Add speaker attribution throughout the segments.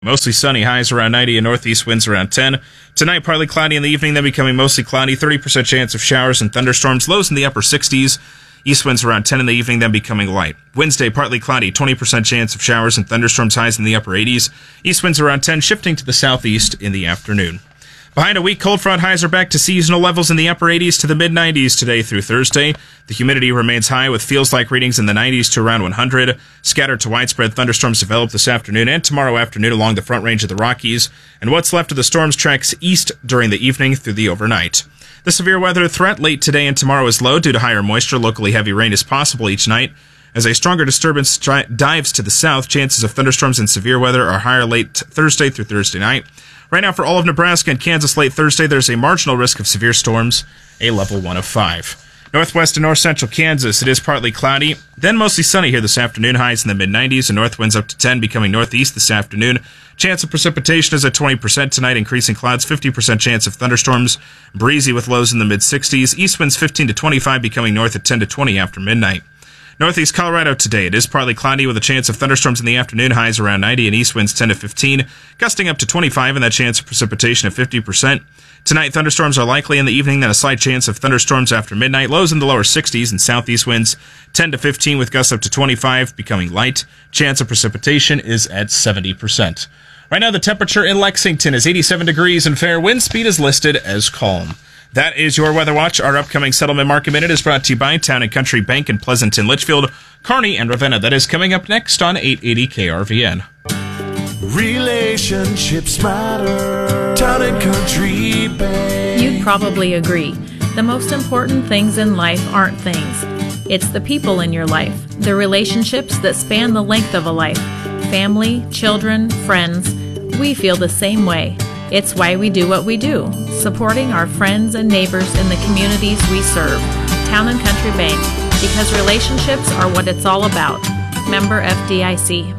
Speaker 1: Mostly sunny, highs around 90 and northeast winds around 10. Tonight, partly cloudy in the evening, then becoming mostly cloudy. 30% chance of showers and thunderstorms. Lows in the upper 60s. East winds around 10 in the evening, then becoming light. Wednesday, partly cloudy. 20% chance of showers and thunderstorms. Highs in the upper 80s. East winds around 10, shifting to the southeast in the afternoon. Behind a weak cold front, highs are back to seasonal levels in the upper 80s to the mid-90s today through Thursday. The humidity remains high with feels-like readings in the 90s to around 100. Scattered to widespread thunderstorms develop this afternoon and tomorrow afternoon along the front range of the Rockies. And what's left of the storms tracks east during the evening through the overnight. The severe weather threat late today and tomorrow is low due to higher moisture. Locally heavy rain is possible each night. As a stronger disturbance dives to the south, chances of thunderstorms and severe weather are higher late Thursday through Thursday night. Right now, for all of Nebraska and Kansas late Thursday, there's a marginal risk of severe storms, a level 1 of 5. Northwest and north central Kansas, it is partly cloudy, then mostly sunny here this afternoon, highs in the mid-90s, and north winds up to 10, becoming northeast this afternoon. Chance of precipitation is at 20% tonight, increasing clouds, 50% chance of thunderstorms, breezy with lows in the mid-60s, east winds 15 to 25, becoming north at 10 to 20 after midnight. Northeast Colorado today, it is partly cloudy with a chance of thunderstorms in the afternoon, highs around 90, and east winds 10 to 15, gusting up to 25, and that chance of precipitation of 50%. Tonight, thunderstorms are likely in the evening, then a slight chance of thunderstorms after midnight, lows in the lower 60s, and southeast winds 10 to 15 with gusts up to 25, becoming light. Chance of precipitation is at 70%. Right now, the temperature in Lexington is 87 degrees, and fair wind speed is listed as calm. That is your Weather Watch. Our upcoming Settlement Market Minute is brought to you by Town & Country Bank in Pleasanton, Litchfield, Kearney, and Ravenna. That is coming up next on 880 KRVN.
Speaker 2: Relationships matter. Town & Country Bank.
Speaker 3: You'd probably agree. The most important things in life aren't things. It's the people in your life, the relationships that span the length of a life. Family, children, friends. We feel the same way. It's why we do what we do, supporting our friends and neighbors in the communities we serve. Town & Country Bank, because relationships are what it's all about. Member FDIC.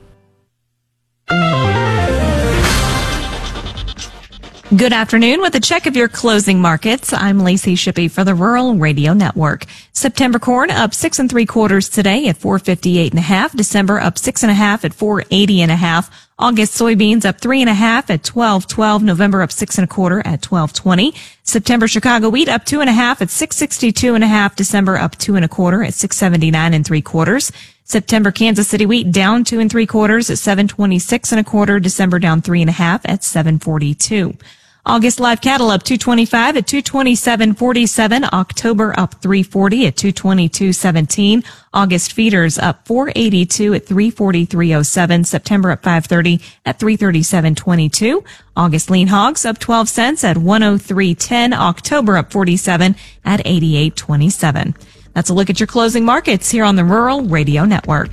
Speaker 4: Good afternoon. With a check of your closing markets, I'm Lacey Shippey for the Rural Radio Network. September corn up 6 3/4 today at $4.58.5. December up 6 1/2 at $4.80.5. August soybeans up 3 1/2 at $12.12. November up 6 1/4 at $12.20. September Chicago wheat up 2 1/2 at $6.62.5. December up 2 1/4 at $6.79 3/4. September Kansas City wheat down 2 3/4 at $7.26 1/4. December down 3 1/2 at $7.42. August live cattle up 225 at 227.47. October up 340 at 222.17. August feeders up 482 at 343.07. September up 530 at 337.22. August lean hogs up 12 cents at 103.10. October up 47 at 88.27. That's a look at your closing markets here on the Rural Radio Network.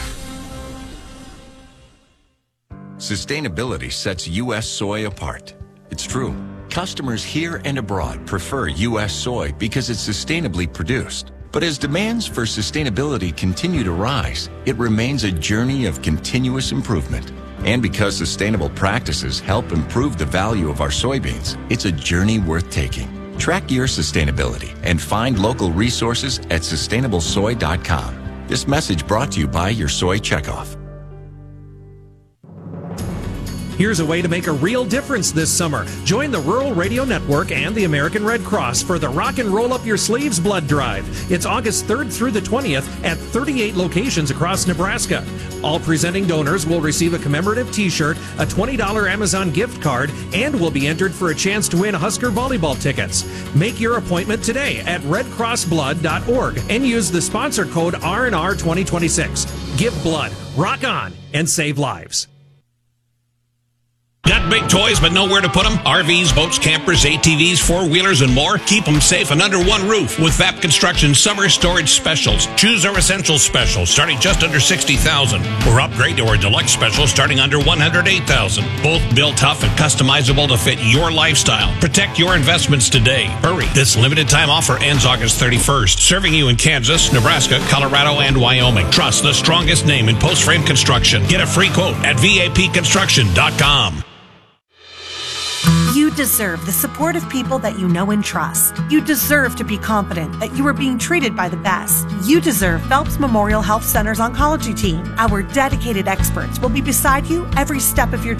Speaker 5: Sustainability sets U.S. soy apart. It's true. Customers here and abroad prefer U.S. soy because it's sustainably produced. But as demands for sustainability continue to rise, it remains a journey of continuous improvement. And because sustainable practices help improve the value of our soybeans, it's a journey worth taking. Track your sustainability and find local resources at sustainablesoy.com. This message brought to you by your Soy Checkoff.
Speaker 6: Here's a way to make a real difference this summer. Join the Rural Radio Network and the American Red Cross for the Rock and Roll Up Your Sleeves Blood Drive. It's August 3rd through the 20th at 38 locations across Nebraska. All presenting donors will receive a commemorative t-shirt, a $20 Amazon gift card, and will be entered for a chance to win Husker volleyball tickets. Make your appointment today at redcrossblood.org and use the sponsor code RNR 2026. Give blood, rock on, and save lives.
Speaker 7: Got big toys but nowhere to put them? RVs, boats, campers, ATVs, four-wheelers, and more? Keep them safe and under one roof with VAP Construction Summer Storage Specials. Choose our Essentials Special starting just under $60,000 or upgrade to our Deluxe Special starting under $108,000. Both built tough and customizable to fit your lifestyle. Protect your investments today. Hurry. This limited time offer ends August 31st. Serving you in Kansas, Nebraska, Colorado, and Wyoming. Trust the strongest name in post-frame construction. Get a free quote at VAPconstruction.com.
Speaker 8: You You deserve the support of people that you know and trust. You deserve to be confident that you are being treated by the best. You deserve Phelps Memorial Health Center's oncology team. Our dedicated experts will be beside you every step of your